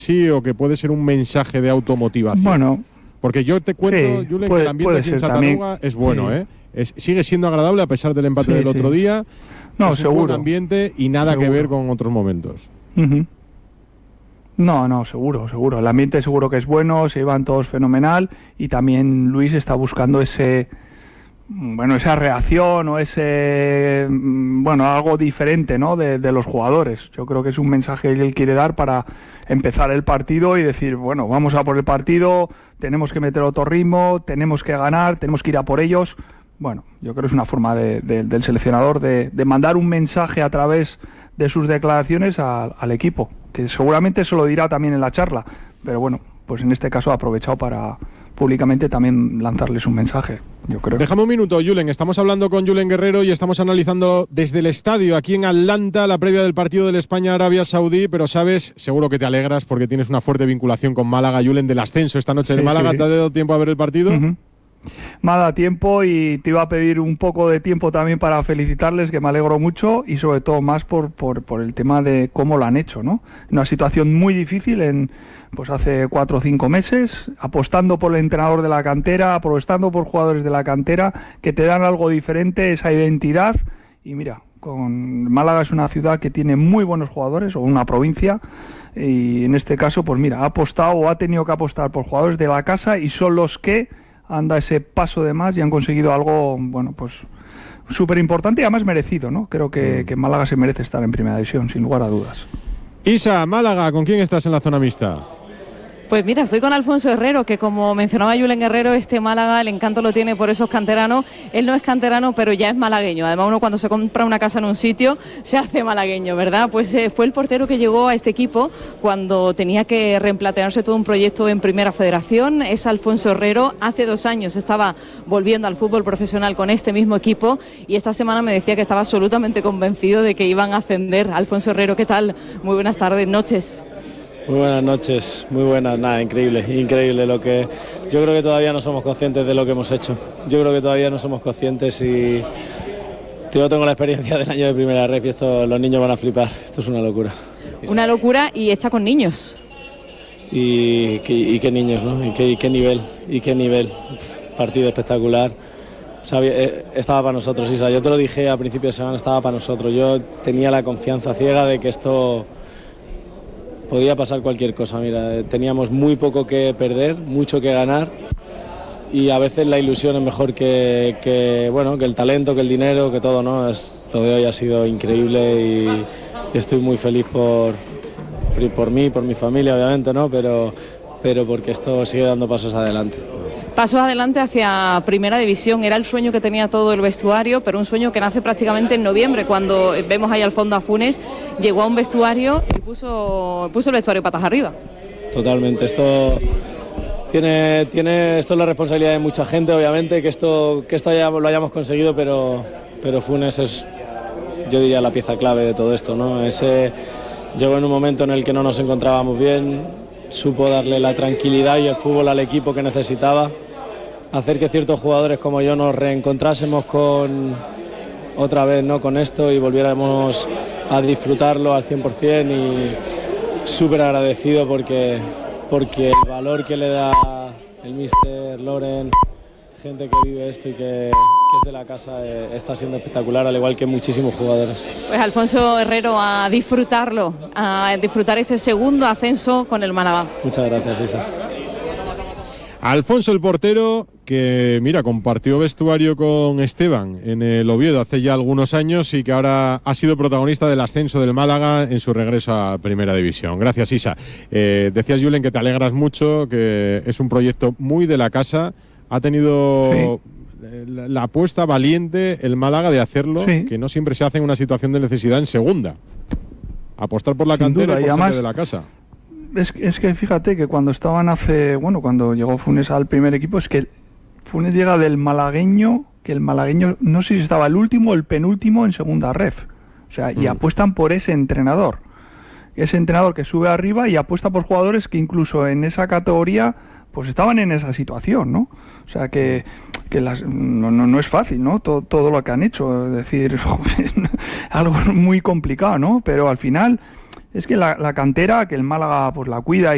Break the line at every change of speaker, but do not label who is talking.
sí, o que puede ser un mensaje de automotivación.
Bueno,
porque yo te cuento,
sí,
Julen, que el ambiente aquí en Chattanooga es bueno,
sí.
Sigue siendo agradable a pesar del empate del otro día.
No,
es
seguro.
un buen ambiente y nada que ver con otros momentos.
Uh-huh. No, seguro. El ambiente seguro que es bueno, se llevan todos fenomenal y también Luis está buscando esa reacción o algo diferente, ¿no? de los jugadores. Yo creo que es un mensaje que él quiere dar para empezar el partido y decir, bueno, vamos a por el partido, tenemos que meter otro ritmo, tenemos que ganar, tenemos que ir a por ellos. Bueno, yo creo que es una forma del seleccionador de mandar un mensaje a través de sus declaraciones al equipo, que seguramente se lo dirá también en la charla, pero bueno, pues en este caso ha aprovechado para públicamente también lanzarles un mensaje, yo creo.
Déjame un minuto, Julen. Estamos hablando con Julen Guerrero y estamos analizando desde el estadio aquí en Atlanta la previa del partido del España-Arabia Saudí, pero sabes, seguro que te alegras porque tienes una fuerte vinculación con Málaga, Julen, del ascenso esta noche de Málaga. Sí. ¿Te ha dado tiempo a ver el partido?
Uh-huh. Me ha dado tiempo y te iba a pedir un poco de tiempo también para felicitarles, que me alegro mucho y sobre todo más por el tema de cómo lo han hecho, ¿no? Una situación muy difícil hace 4 o 5 meses, apostando por el entrenador de la cantera, apostando por jugadores de la cantera que te dan algo diferente, esa identidad. Y mira, Málaga es una ciudad que tiene muy buenos jugadores, o una provincia, y en este caso, pues mira, ha apostado o ha tenido que apostar por jugadores de la casa y son los que han dado ese paso de más y han conseguido algo, bueno, pues súper importante y además merecido, ¿no? Creo que Málaga se merece estar en primera división, sin lugar a dudas.
Isa, Málaga, ¿con quién estás en la zona mixta?
Pues mira, estoy con Alfonso Herrero, que como mencionaba Julen Guerrero, Málaga, el encanto lo tiene por esos canteranos. Él no es canterano, pero ya es malagueño. Además, uno cuando se compra una casa en un sitio, se hace malagueño, ¿verdad? Pues fue el portero que llegó a este equipo cuando tenía que replantearse todo un proyecto en Primera Federación. Es Alfonso Herrero. Hace 2 años estaba volviendo al fútbol profesional con este mismo equipo y esta semana me decía que estaba absolutamente convencido de que iban a ascender. Alfonso Herrero, ¿qué tal? Muy buenas tardes, noches.
Muy buenas noches, muy buenas, increíble lo que... Yo creo que todavía no somos conscientes de lo que hemos hecho, y yo tengo la experiencia del año de Primera Ref y los niños van a flipar, esto es una locura.
Una locura y está con niños.
Y qué niños, ¿no? Y qué nivel, partido espectacular. Estaba para nosotros, Isa, yo te lo dije a principio de semana, estaba para nosotros, yo tenía la confianza ciega de que esto... Podía pasar cualquier cosa, mira, teníamos muy poco que perder, mucho que ganar y a veces la ilusión es mejor que el talento, que el dinero, que todo, ¿no? Lo de hoy ha sido increíble y estoy muy feliz por mí, por mi familia, obviamente, ¿no? Pero porque esto sigue dando pasos adelante.
Pasos adelante hacia Primera División, era el sueño que tenía todo el vestuario, pero un sueño que nace prácticamente en noviembre, cuando vemos ahí al fondo a Funes, llegó a un vestuario y puso el vestuario patas arriba.
Totalmente, esto es la responsabilidad de mucha gente, obviamente, que esto ya lo hayamos conseguido, pero Funes es, yo diría, la pieza clave de todo esto, ¿no? Llegó en un momento en el que no nos encontrábamos bien, supo darle la tranquilidad y el fútbol al equipo que necesitaba, hacer que ciertos jugadores como yo nos reencontrásemos otra vez, ¿no? Con esto y volviéramos a disfrutarlo al 100% y súper agradecido porque el valor que le da el míster Loren, gente que vive esto y que es de la casa, está siendo espectacular, al igual que muchísimos jugadores.
Pues Alfonso Herrero, a disfrutarlo, a disfrutar ese segundo ascenso con el Málaga.
Muchas gracias, Isa.
Alfonso, el portero, que mira, compartió vestuario con Esteban en el Oviedo hace ya algunos años y que ahora ha sido protagonista del ascenso del Málaga en su regreso a Primera División. Gracias, Isa. Decías, Julen, que te alegras mucho, que es un proyecto muy de la casa. Ha tenido la apuesta valiente el Málaga de hacerlo, que no siempre se hace en una situación de necesidad en segunda. Apostar por la cantera y por ser de la casa.
Es que fíjate que cuando cuando llegó Funes al primer equipo, es que Funes llega del malagueño, que el malagueño no sé si estaba el último o el penúltimo en segunda ref. O sea, y apuestan por ese entrenador que sube arriba y apuesta por jugadores que incluso en esa categoría pues estaban en esa situación, ¿no? O sea que no es fácil, ¿no? Todo lo que han hecho, es decir, algo muy complicado, ¿no? Pero al final es que la cantera, que el Málaga pues la cuida